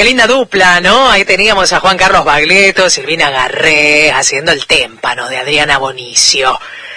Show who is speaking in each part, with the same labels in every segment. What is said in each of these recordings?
Speaker 1: Qué linda dupla, ¿no? Ahí teníamos a Juan Carlos Baglietto, Silvina Garré, haciendo el témpano de Adriana Bonicio.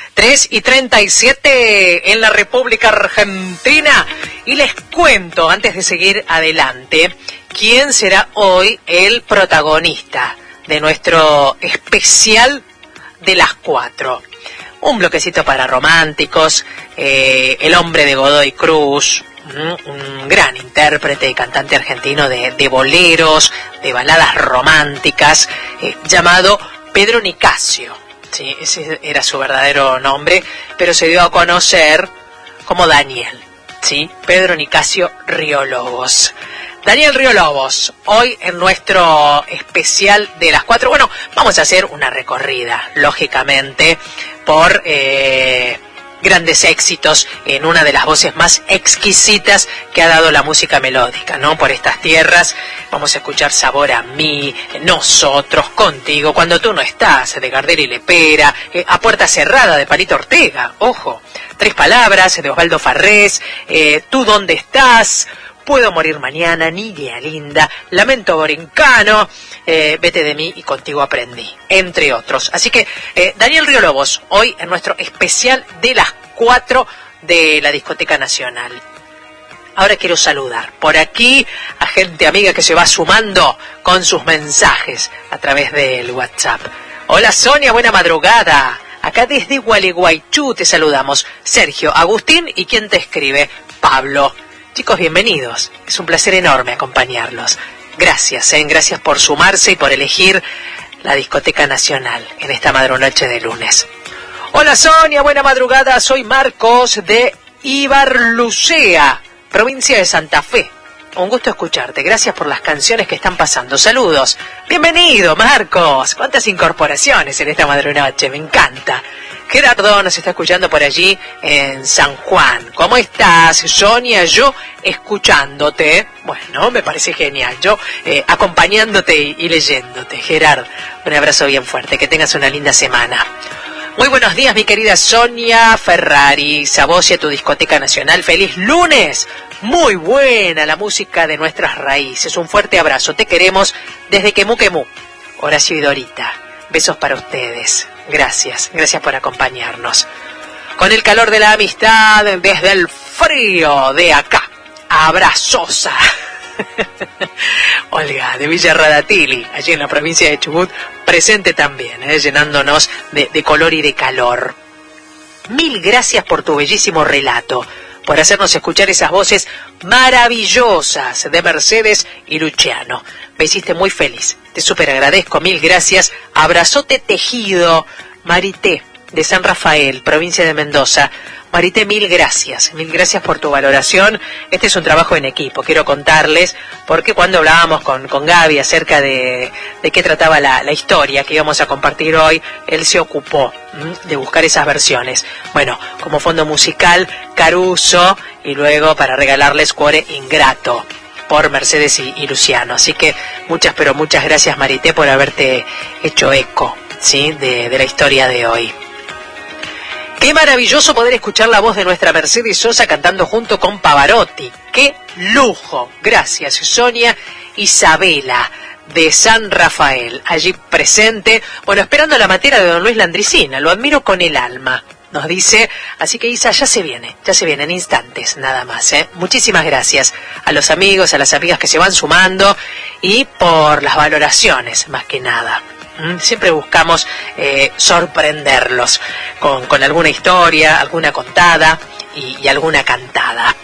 Speaker 1: 3:37 en la República Argentina. Y les cuento, antes de seguir adelante, quién será hoy el protagonista de nuestro especial de las 4. Un bloquecito para románticos, el hombre de Godoy Cruz, un gran intérprete y cantante argentino de boleros, de baladas románticas, llamado Pedro Nicasio. Sí, ese era su verdadero nombre, pero se dio a conocer como Daniel, ¿sí? Pedro Nicasio Río Lobos. Daniel Río Lobos, hoy en nuestro especial de las 4. Bueno, vamos a hacer una recorrida, lógicamente, por grandes éxitos en una de las voces más exquisitas que ha dado la música melódica, ¿no? Por estas tierras vamos a escuchar Sabor a mí, Nosotros, Contigo, Cuando tú no estás, de Gardel y Lepera, A puerta cerrada, de Palito Ortega, ojo, Tres palabras, de Osvaldo Farrés, Tú dónde estás, Puedo morir mañana, Niña linda, Lamento borincano, Vete de mí y Contigo aprendí, entre otros. Así que Daniel Río Lobos, hoy en nuestro especial de las 4 de la Discoteca Nacional. Ahora quiero saludar por aquí a gente amiga que se va sumando con sus mensajes a través del WhatsApp. Hola Sonia, buena madrugada. Acá desde Gualeguaychú te saludamos. Sergio, Agustín y ¿quién te escribe? Pablo. Chicos, bienvenidos. Es un placer enorme acompañarlos. Gracias, gracias por sumarse y por elegir la Discoteca Nacional en esta madrunoche de lunes. Hola Sonia, buena madrugada. Soy Marcos de Ibarlucea, provincia de Santa Fe. Un gusto escucharte. Gracias por las canciones que están pasando. Saludos. Bienvenido, Marcos. Cuántas incorporaciones en esta madrunoche. Me encanta. Gerardo nos está escuchando por allí en San Juan. ¿Cómo estás, Sonia? Yo escuchándote. Bueno, me parece genial. Yo acompañándote y leyéndote. Gerardo, un abrazo bien fuerte. Que tengas una linda semana. Muy buenos días, mi querida Sonia Ferrari. Sabocia, tu Discoteca Nacional. ¡Feliz lunes! Muy buena la música de nuestras raíces. Un fuerte abrazo. Te queremos desde Quemú Quemú. Horacio y Dorita. Besos para ustedes. Gracias. Gracias por acompañarnos. Con el calor de la amistad, desde el frío de acá. Abrazosa. Olga, de Villa Radatili, allí en la provincia de Chubut, presente también, llenándonos de color y de calor. Mil gracias por tu bellísimo relato, por hacernos escuchar esas voces maravillosas de Mercedes y Luciano. Me hiciste muy feliz, te súper agradezco, mil gracias. Abrazote tejido, Marité, de San Rafael, provincia de Mendoza. Marité, mil gracias por tu valoración. Este es un trabajo en equipo, quiero contarles, porque cuando hablábamos con Gaby acerca de qué trataba la historia que íbamos a compartir hoy, él se ocupó de buscar esas versiones. Bueno, como fondo musical, Caruso, y luego para regalarles Cuore Ingrato, por Mercedes y Luciano. Así que muchas, pero muchas gracias, Marité, por haberte hecho eco, ¿sí?, de la historia de hoy. Qué maravilloso poder escuchar la voz de nuestra Mercedes Sosa cantando junto con Pavarotti. ¡Qué lujo! Gracias, Sonia. Isabela, de San Rafael, allí presente. Bueno, esperando la matera de don Luis Landricina. Lo admiro con el alma, nos dice. Así que Isa, ya se viene en instantes, nada más. Muchísimas gracias a los amigos, a las amigas que se van sumando y por las valoraciones, más que nada. Siempre buscamos sorprenderlos con alguna historia, alguna contada y alguna cantada.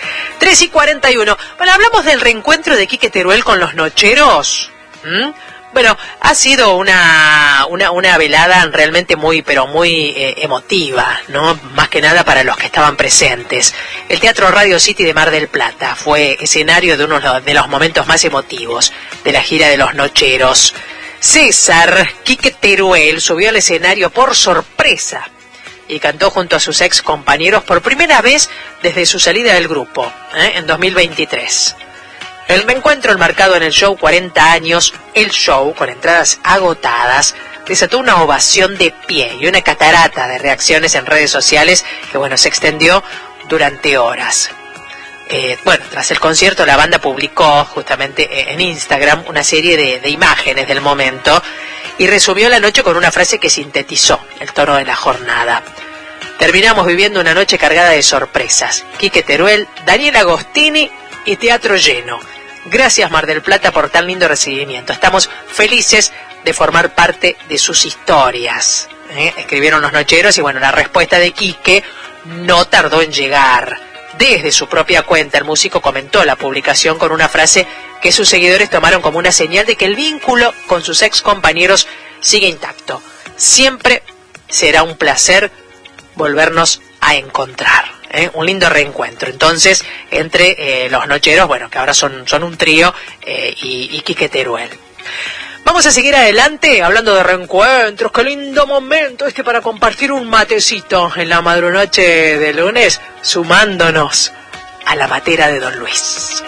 Speaker 1: 3:41. Bueno, hablamos del reencuentro de Quique Teruel con los Nocheros. Bueno, ha sido una velada realmente muy, pero muy emotiva, ¿no? Más que nada para los que estaban presentes. El Teatro Radio City de Mar del Plata fue escenario de uno de los momentos más emotivos de la gira de los Nocheros. César Quique Teruel subió al escenario por sorpresa y cantó junto a sus ex compañeros por primera vez desde su salida del grupo, en 2023. El reencuentro enmarcado en el show 40 años, el show con entradas agotadas, desató una ovación de pie y una catarata de reacciones en redes sociales que, bueno, se extendió durante horas. Bueno, tras el concierto la banda publicó justamente en Instagram una serie de imágenes del momento y resumió la noche con una frase que sintetizó el tono de la jornada. Terminamos viviendo una noche cargada de sorpresas. Quique Teruel, Daniel Agostini y teatro lleno. Gracias Mar del Plata por tan lindo recibimiento. Estamos felices de formar parte de sus historias. Escribieron los nocheros y bueno, la respuesta de Quique no tardó en llegar. Desde su propia cuenta, el músico comentó la publicación con una frase que sus seguidores tomaron como una señal de que el vínculo con sus ex compañeros sigue intacto. Siempre será un placer volvernos a encontrar. Un lindo reencuentro. Entonces, entre los nocheros, bueno, que ahora son un trío, y Quique Teruel. Vamos a seguir adelante hablando de reencuentros. Qué lindo momento para compartir un matecito en la madrunoche de lunes, sumándonos a la matera de Don Luis.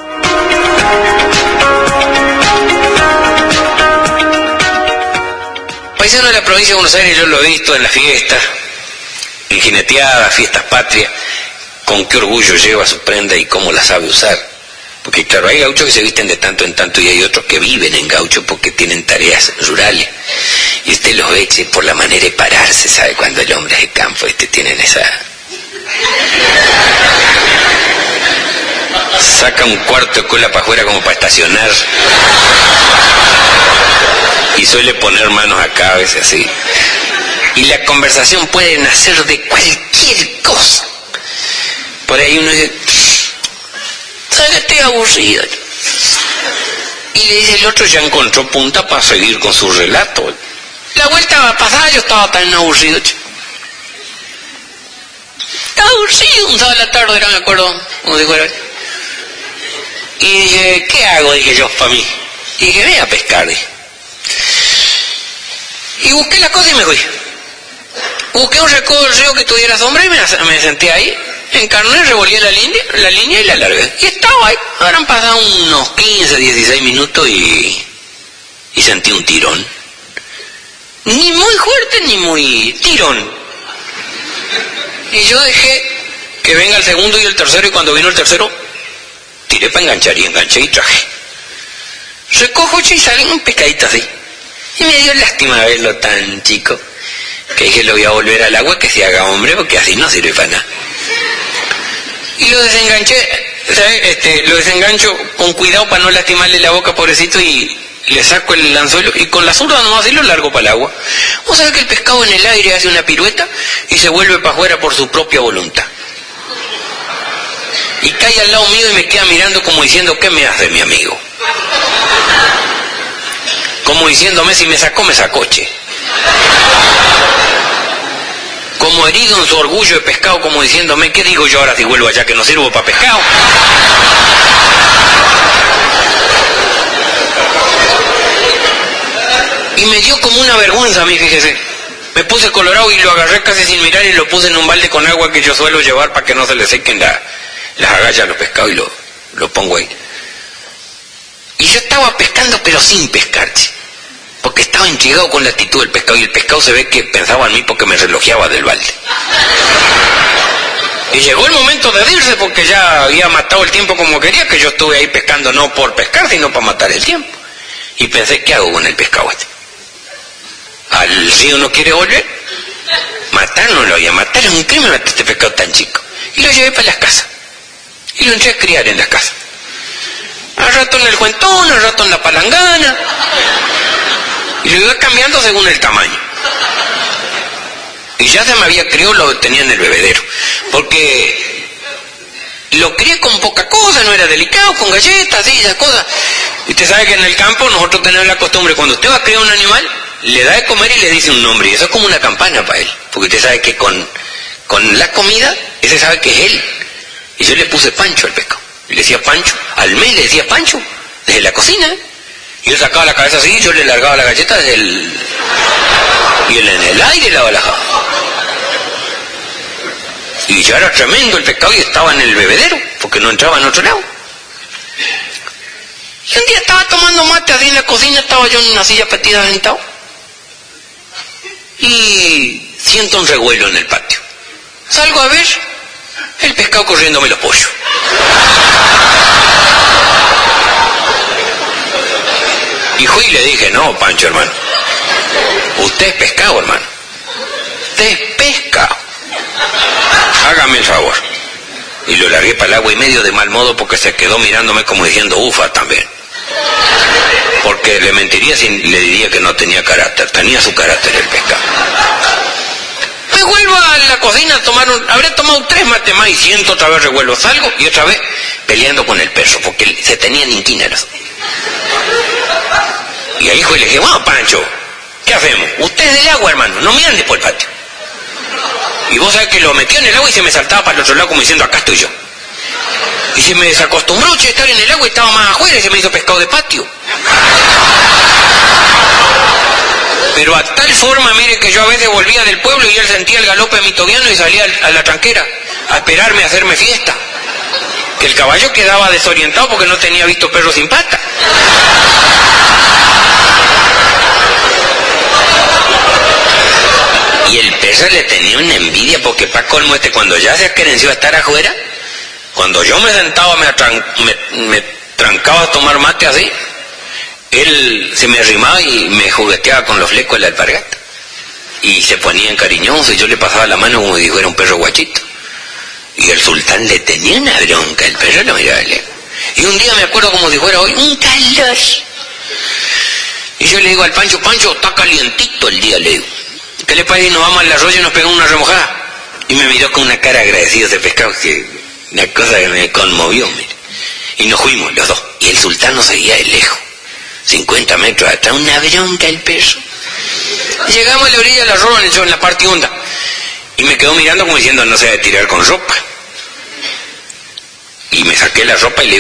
Speaker 2: Paisano de la provincia de Buenos Aires, yo lo he visto en las fiestas, en jineteadas, fiestas patrias, con qué orgullo lleva su prenda y cómo la sabe usar. Porque claro, hay gauchos que se visten de tanto en tanto y hay otros que viven en gaucho porque tienen tareas rurales. Y usted los ve por la manera de pararse, ¿sabe? Cuando el hombre es de campo, tienen esa... Saca un cuarto de cola para afuera como para estacionar. Y suele poner manos acá a veces así. Y la conversación puede nacer de cualquier cosa. Por ahí uno dice... ¿Sabes que estoy aburrido? Y le dice el otro, ya encontró punta para seguir con su relato. La vuelta pasada yo estaba tan aburrido. Aburrido, un sábado de la tarde era, me acuerdo, como dijo él. Y dije, ¿qué hago? Dije yo, para mí. Y dije, voy a pescar. Dije. Y busqué la cosa y me fui. Busqué un recodo del río que tuviera sombra y me senté ahí. Encarné, revolví la línea y la largué. Y estaba ahí. Habrán pasado unos 15, 16 minutos y sentí un tirón. Ni muy fuerte ni muy tirón. Y yo dejé que venga el segundo y el tercero, y cuando vino el tercero, tiré para enganchar y enganché y traje. Recojo y sale un pescadito así. Y me dio lástima verlo tan chico, que dije, lo voy a volver al agua, que se haga hombre, porque así no sirve para nada. Y lo desenganché, ¿sabes? Lo desengancho con cuidado para no lastimarle la boca, pobrecito, y le saco el anzuelo y con la zurda nomás así lo largo para el agua. Vos sabés que el pescado en el aire hace una pirueta y se vuelve para afuera por su propia voluntad. Y cae al lado mío y me queda mirando como diciendo, ¿qué me hace, mi amigo? Como diciéndome, si me sacó, che. Como herido en su orgullo de pescado, como diciéndome, ¿qué digo yo ahora si vuelvo allá que no sirvo para pescado? Y me dio como una vergüenza a mí, fíjese. Me puse colorado y lo agarré casi sin mirar y lo puse en un balde con agua que yo suelo llevar para que no se le sequen las agallas a los pescados, y lo pongo ahí. Y yo estaba pescando pero sin pescar, porque estaba intrigado con la actitud del pescado, y el pescado se ve que pensaba en mí porque me relojeaba del balde. Y llegó el momento de irse porque ya había matado el tiempo como quería, que yo estuve ahí pescando no por pescar, sino para matar el tiempo. Y pensé, ¿qué hago con el pescado este? ¿Al río no quiere volver? Matar no lo voy a matar, es un crimen matar este pescado tan chico. Y lo llevé para las casas. Y lo entré a criar en las casas. Al rato en el cuentón, al rato en la palangana. Y lo iba cambiando según el tamaño. Y ya se me había criado, lo tenía en el bebedero. Porque lo crié con poca cosa, no era delicado, con galletas y esas cosas. Y usted sabe que en el campo nosotros tenemos la costumbre, cuando usted va a criar un animal, le da de comer y le dice un nombre. Y eso es como una campana para él. Porque usted sabe que con la comida, ese sabe que es él. Y yo le puse Pancho al pescado. Y le decía Pancho. Al mes le decía Pancho. Desde la cocina. Y yo sacaba la cabeza así, yo le largaba la galleta desde el... Y él en el aire la balajaba. Y ya era tremendo el pescado y estaba en el bebedero, porque no entraba en otro lado. Y un día estaba tomando mate así en la cocina, estaba yo en una silla petida sentado. Y siento un revuelo en el patio. Salgo a ver, el pescado corriéndome los pollos. y le dije, no, Pancho, hermano. Usted es pescado, hermano. Usted es pescado. Hágame el favor. Y lo largué para el agua y medio de mal modo porque se quedó mirándome como diciendo, ufa, también. Porque le mentiría si le diría que no tenía carácter. Tenía su carácter el pescado. Me vuelvo a la cocina a tomar habré tomado 3 mates más y siento otra vez revuelvo. Salgo y otra vez peleando con el perro porque se tenían inquíneros. Y ahí le dije, bueno, Pancho, ¿qué hacemos? Usted es del agua, hermano, no me ande por el patio. Y vos sabés que lo metió en el agua y se me saltaba para el otro lado como diciendo, acá estoy yo. Y se me desacostumbró a estar en el agua y estaba más afuera y se me hizo pescado de patio. Pero a tal forma, mire, que yo a veces volvía del pueblo y él sentía el galope mitoviano y salía a la tranquera a esperarme a hacerme fiesta. Que el caballo quedaba desorientado porque no tenía visto perro sin pata. Y el perro le tenía una envidia porque pa' colmo cuando ya se querenció a estar afuera, cuando yo me sentaba me trancaba a tomar mate así, él se me arrimaba y me jugueteaba con los flecos de la alpargata. Y se ponía en cariñoso y yo le pasaba la mano como si fuera un perro guachito. Y el sultán le tenía una bronca, el perro lo miraba lejos. Y un día me acuerdo como si fuera hoy, un calor. Y yo le digo al Pancho, Pancho, está calientito el día, le digo. ¿Qué le parece? Nos vamos al arroyo y nos pegamos una remojada. Y me miró con una cara agradecida ese pescado, que una cosa que me conmovió, mire. Y nos fuimos los dos. Y el sultán nos seguía de lejos, 50 metros atrás, una bronca el perro. Llegamos a la orilla del arroyo, en la parte honda. Y me quedó mirando como diciendo, no se va a tirar con ropa. Y me saqué la ropa y le